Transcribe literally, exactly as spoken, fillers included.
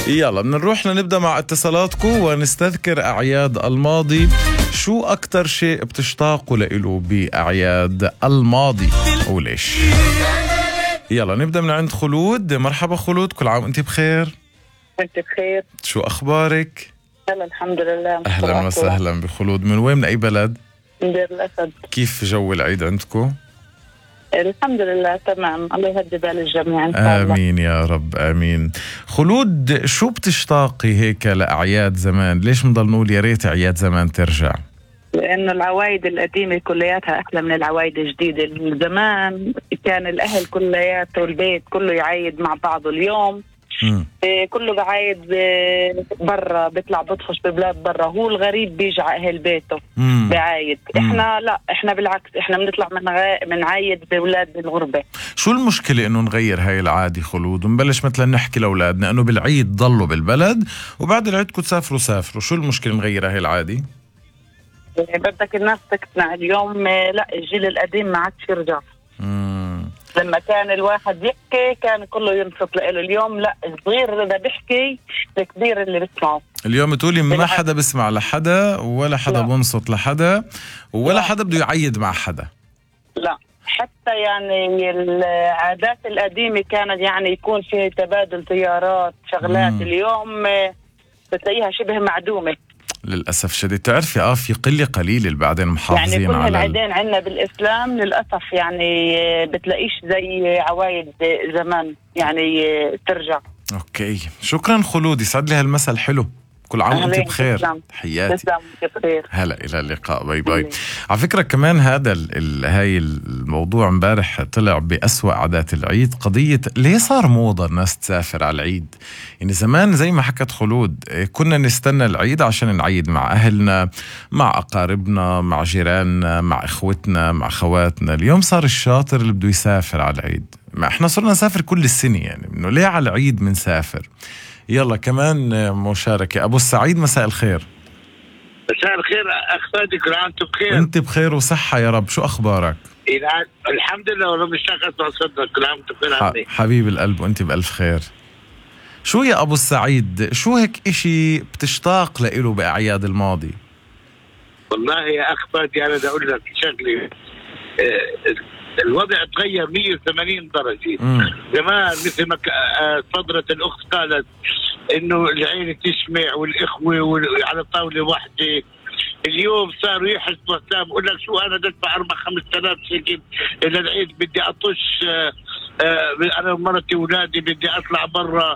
يلا بنروح لنبدأ مع اتصالاتكم ونستذكر أعياد الماضي. شو أكتر شيء بتشتاقوا لإله بأعياد الماضي وليش؟ يلا نبدأ من عند خلود. مرحبا خلود، كل عام وانت بخير. انت بخير، شو أخبارك؟ يلا الحمد لله. أهلا وسهلا بخلود. من وين، من أي بلد؟ من دير الأسد. كيف جو العيد عندكم؟ الحمد لله تمام، الله يهدي بال الجميع إن شاء الله. آمين يا رب آمين. خلود، شو بتشتاقي هيك لأعياد زمان؟ ليش بنضل نقول يا ريت أعياد زمان ترجع؟ لأنه العوايد القديمة كلياتها أحلى من العوايد الجديدة. زمان كان الأهل كلياته والبيت كله يعايد مع بعضه. اليوم مم. إيه، كله بعايد إيه، برا، بيطلع بطفش ببلاد برا. هو الغريب بيجي على أهل بيته مم. بعايد. احنا لا، احنا بالعكس، احنا بنطلع من غا... من عايد بأولاد الغربة. شو المشكلة إنه نغير هاي العادة خلود ونبلش مثلا نحكي لأولادنا إنه بالعيد ضلوا بالبلد وبعد العيد كنت سافروا سافروا؟ شو المشكلة نغير هاي العادة؟ إيه، بدك الناس تقتنع. اليوم إيه، لا، الجيل القديم ما عادش يرجع. مم. لما كان الواحد يحكي كان كله ينصت له. اليوم لا، الصغير إذا بيحكي الكبير اللي بيسمعه. اليوم تقولي ما حدا بسمع لحدا ولا حدا لا. بنصت لحدا ولا لا. حدا بده يعيد مع حدا. لا، حتى يعني العادات القديمة كانت يعني يكون فيها تبادل زيارات شغلات. مم. اليوم آه، بتلاقيها شبه معدومة. للأسف شديد. تعرفي اه في قلة قليلة اللي بعدين محافظين يعني كل على العيدين عندنا بالإسلام للأسف يعني آه، بتلاقيش زي عوايد زمان يعني آه، ترجع. اوكي، شكرا خلود، يسعد لي هالمثل حلو. كل عام وانت أهلين، بخير. تسلم. تحياتي. تسلم بخير. هلا الى اللقاء، باي باي. أهلين. على فكره كمان هذا ال ال هاي الموضوع امبارح طلع بأسوأ عادات العيد، قضيه ليه صار موضه الناس تسافر على العيد. يعني زمان زي ما حكت خلود كنا نستنى العيد عشان نعيد مع اهلنا، مع اقاربنا، مع جيراننا، مع اخوتنا، مع خواتنا. اليوم صار الشاطر اللي بده يسافر على العيد. ما احنا صرنا نسافر كل السنه، يعني انه ليه على العيد منسافر؟ يلا كمان مشاركة. أبو السعيد، مساء الخير. مساء الخير أخ فادي، كل عام وأنت بخير. أنت بخير وصحة يا رب. شو أخبارك؟ الحمد لله والله مشتاق أسمع صوتك. كل عام وأنت بخير عمي. حبيب القلب وأنت بألف خير. شو يا أبو السعيد، شو هيك إشي بتشتاق لإله بأعياد الماضي؟ والله يا أخ فادي أنا بدي أقول لك شغلة. آه، الوضع تغير مية وثمانين درجة. مم. زمان مثل ما صدرت الأخت قالت إنه العيلة تجمع والإخوة على طاولة واحدة. اليوم صاروا يحسبوا حساب، يقول لك شو أنا دفع أربع خمس آلاف شيكل إلى العيد، بدي أطش آه، آه، أنا ومرتي وأولادي بدي أطلع برا